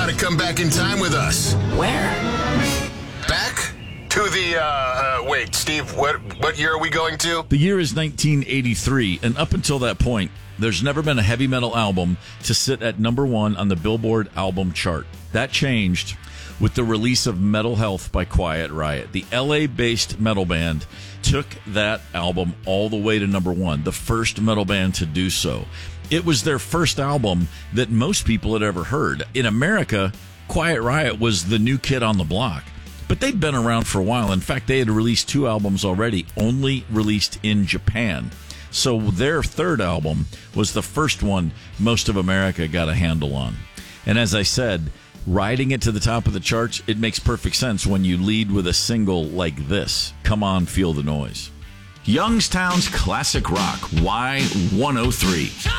Want to come back in time with us? Where? Back to the, wait, Steve, what year are we going to? The year is 1983, and up until that point, there's never been a heavy metal album to sit at number one on the Billboard album chart. That changed with the release of Metal Health by Quiet Riot. The LA-based metal band took that album all the way to number one, the first metal band to do so. It was their first album that most people had ever heard. In America, Quiet Riot was the new kid on the block, but they'd been around for a while. In fact, they had released 2 albums already, only released in Japan. So their third album was the first one most of America got a handle on. And as I said, riding it to the top of the charts, it makes perfect sense when you lead with a single like this. Come on, feel the noise. Youngstown's classic rock, Y103.